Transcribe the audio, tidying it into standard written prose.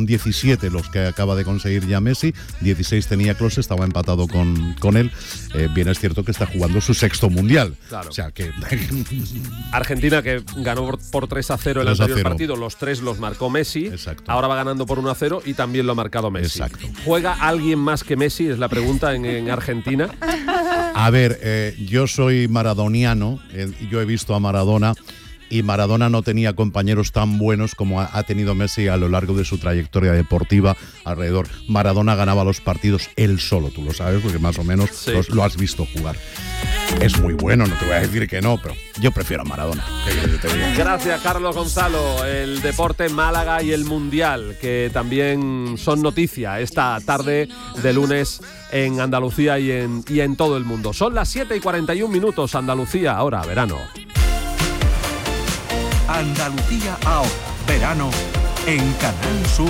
17 los que acaba de conseguir ya Messi, 16 tenía Klose, estaba empatado con él. Bien es cierto que está jugando su sexto mundial. Claro. O sea que Argentina, que ganó por 3-0 el anterior partido, los 3 los marcó Messi. Exacto. Ahora va ganando por 1-0 y también lo ha marcado Messi. Exacto. ¿Juega alguien más que Messi? Es la pregunta en Argentina. A ver, yo soy maradoniano, yo he visto a Maradona y Maradona no tenía compañeros tan buenos como ha tenido Messi a lo largo de su trayectoria deportiva alrededor. Maradona ganaba los partidos él solo, tú lo sabes, porque más o menos sí, lo has visto jugar. Es muy bueno, no te voy a decir que no, pero yo prefiero a Maradona. Gracias, Carlos Gonzalo. El deporte, Málaga y el Mundial, que también son noticia esta tarde de lunes en Andalucía y en todo el mundo. Son las 7:41, Andalucía, ahora, verano. Andalucía ahora, verano, en Canal Sur.